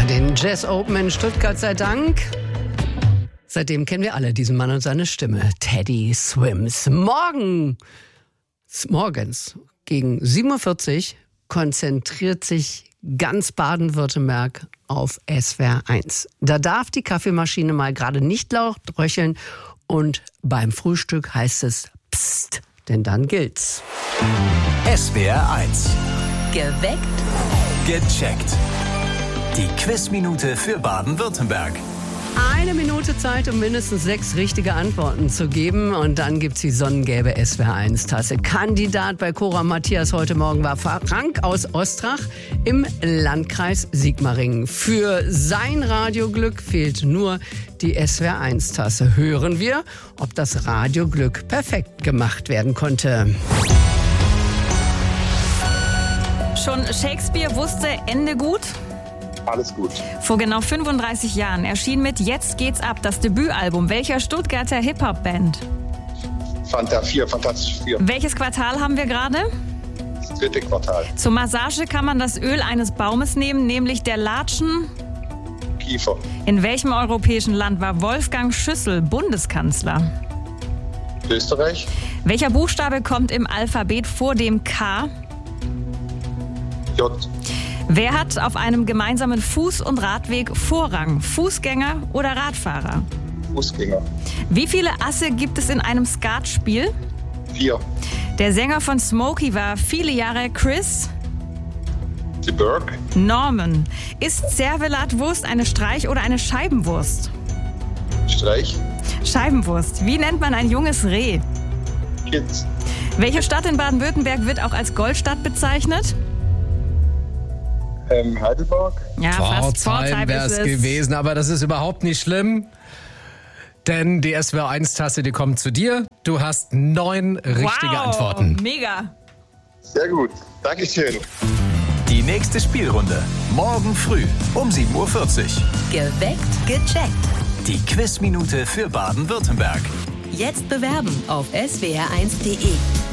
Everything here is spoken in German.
den Jazz Open in Stuttgart sei Dank. Seitdem kennen wir alle diesen Mann und seine Stimme. Teddy Swims. Morgens gegen 7.40 Uhr konzentriert sich ganz Baden-Württemberg auf SWR 1. Da darf die Kaffeemaschine mal gerade nicht laut röcheln und beim Frühstück heißt es Psst, denn dann gilt's. SWR 1. Geweckt. Gecheckt. Die Quizminute für Baden-Württemberg. 1 Minute Zeit, um mindestens 6 richtige Antworten zu geben. Und dann gibt's die sonnengelbe SWR1-Tasse. Kandidat bei Cora Matthias heute Morgen war Frank aus Ostrach im Landkreis Sigmaringen. Für sein Radioglück fehlt nur die SWR1-Tasse. Hören wir, ob das Radioglück perfekt gemacht werden konnte. Schon Shakespeare wusste Ende gut? Alles gut. Vor genau 35 Jahren erschien mit Jetzt geht's ab das Debütalbum welcher Stuttgarter Hip-Hop-Band? Fantastisch 4. Welches Quartal haben wir gerade? Das 3. Quartal. Zur Massage kann man das Öl eines Baumes nehmen, nämlich der Latschen. Kiefer. In welchem europäischen Land war Wolfgang Schüssel Bundeskanzler? Österreich. Welcher Buchstabe kommt im Alphabet vor dem K? J. Wer hat auf einem gemeinsamen Fuß- und Radweg Vorrang? Fußgänger oder Radfahrer? Fußgänger. Wie viele Asse gibt es in einem Skatspiel? 4. Der Sänger von Smokey war viele Jahre Chris Die Berg. Norman. Ist Servelatwurst eine Streich- oder eine Scheibenwurst? Streich. Scheibenwurst. Wie nennt man ein junges Reh? Kids. Welche Stadt in Baden-Württemberg wird auch als Goldstadt bezeichnet? Heidelberg. Ja, fast. Pforzheim wäre es gewesen, aber das ist überhaupt nicht schlimm. Denn die SWR1-Tasse, die kommt zu dir. Du hast 9 richtige Antworten. Mega. Sehr gut. Dankeschön. Die nächste Spielrunde. Morgen früh um 7.40 Uhr. Geweckt. Gecheckt. Die Quizminute für Baden-Württemberg. Jetzt bewerben auf swr1.de.